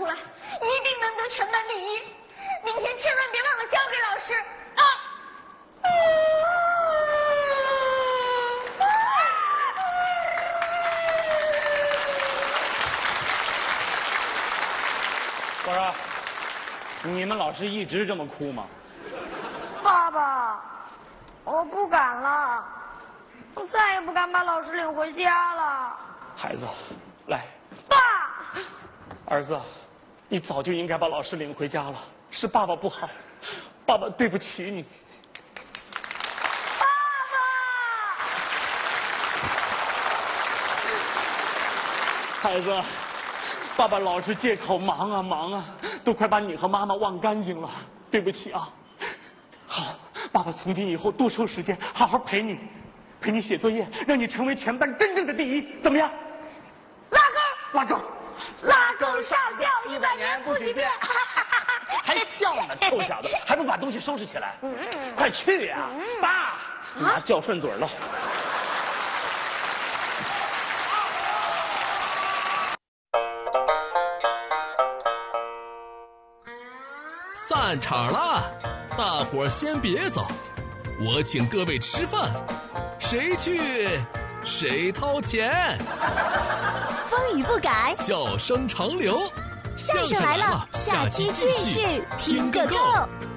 出来，一定能得全班第一。明天千万别忘了交给老师啊！ 我说，你们老师一直这么哭吗？ 爸爸，我不敢了，我再也不敢把老师领回家了。 孩子，来。 爸， 儿子，你早就应该把老师领回家了，是爸爸不好，爸爸对不起你。 爸爸，孩子。爸爸老是借口忙啊忙啊，都快把你和妈妈忘干净了，对不起啊。好，爸爸从今以后多抽时间，好好陪你写作业，让你成为全班真正的第一，怎么样？拉钩， 拉钩上吊100年不许变。 还笑呢，臭小子，还不把东西收拾起来？快去呀！爸，拿叫顺嘴了。 散场了，大伙儿先别走，我请各位吃饭，谁去谁掏钱。 风雨不改， 笑声长流， 相声来了，下期继续听个够。